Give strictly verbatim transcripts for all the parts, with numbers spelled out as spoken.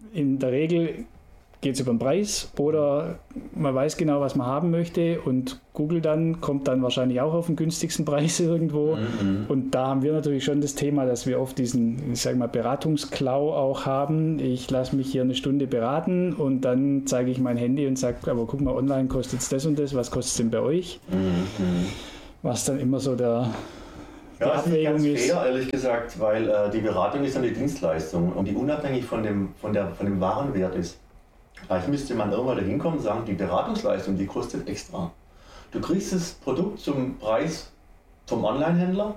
in der Regel geht es über den Preis oder man weiß genau, was man haben möchte und Google dann kommt dann wahrscheinlich auch auf den günstigsten Preis irgendwo. Mhm. Und da haben wir natürlich schon das Thema, dass wir oft diesen, ich sage mal, Beratungsklau auch haben. Ich lasse mich hier eine Stunde beraten und dann zeige ich mein Handy und sage, aber guck mal, online kostet es das und das, was kostet es denn bei euch? Mhm. Was dann immer so der... Ja, das ist nicht ganz fair, ehrlich gesagt, weil äh, die Beratung ist eine Dienstleistung und die unabhängig von dem, von der, von dem Warenwert ist. Vielleicht müsste man irgendwann da hinkommen und sagen, die Beratungsleistung, die kostet extra. Du kriegst das Produkt zum Preis vom Online-Händler,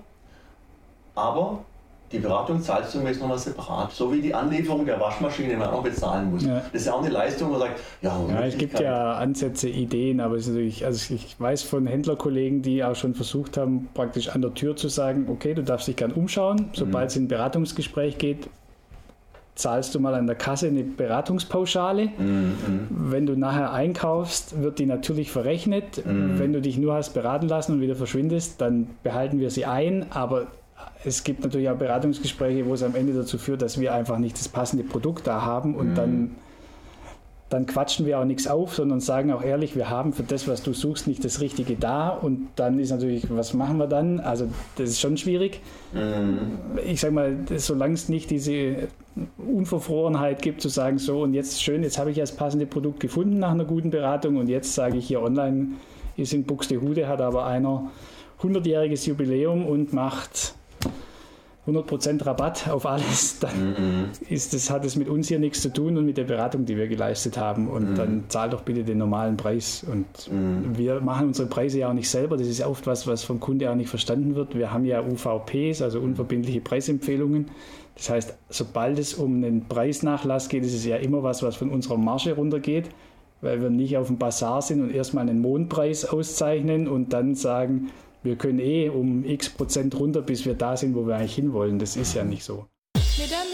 aber die Beratung zahlst du jetzt nochmal separat. So wie die Anlieferung der Waschmaschine, die man auch bezahlen muss. Ja. Das ist ja auch eine Leistung, wo man sagt, ja, ja es gibt ja Ansätze, Ideen, aber es ist natürlich, also ich weiß von Händlerkollegen, die auch schon versucht haben, praktisch an der Tür zu sagen, okay, du darfst dich gern umschauen, sobald mhm. es in ein Beratungsgespräch geht, zahlst du mal an der Kasse eine Beratungspauschale. Mhm. Wenn du nachher einkaufst, wird die natürlich verrechnet. Mhm. Wenn du dich nur hast beraten lassen und wieder verschwindest, dann behalten wir sie ein. Aber es gibt natürlich auch Beratungsgespräche, wo es am Ende dazu führt, dass wir einfach nicht das passende Produkt da haben und mhm. dann, dann quatschen wir auch nichts auf, sondern sagen auch ehrlich, wir haben für das, was du suchst, nicht das Richtige da und dann ist natürlich, was machen wir dann? Also das ist schon schwierig. Mhm. Ich sage mal, solange es nicht diese Unverfrorenheit gibt, zu sagen, so und jetzt schön, jetzt habe ich das passende Produkt gefunden nach einer guten Beratung und jetzt sage ich hier online, ist in Buxtehude, hat aber einer hundertjähriges Jubiläum und macht hundert Prozent Rabatt auf alles, dann mm-hmm. ist das, hat es mit uns hier nichts zu tun und mit der Beratung, die wir geleistet haben. Und mm. dann zahl doch bitte den normalen Preis. Und mm. wir machen unsere Preise ja auch nicht selber. Das ist ja oft was, was vom Kunde auch nicht verstanden wird. Wir haben ja U V Ps, also unverbindliche Preisempfehlungen. Das heißt, sobald es um einen Preisnachlass geht, ist es ja immer was, was von unserer Marge runtergeht, weil wir nicht auf dem Bazar sind und erstmal einen Mondpreis auszeichnen und dann sagen, wir können eh um x Prozent runter, bis wir da sind, wo wir eigentlich hinwollen. Das ist ja nicht so.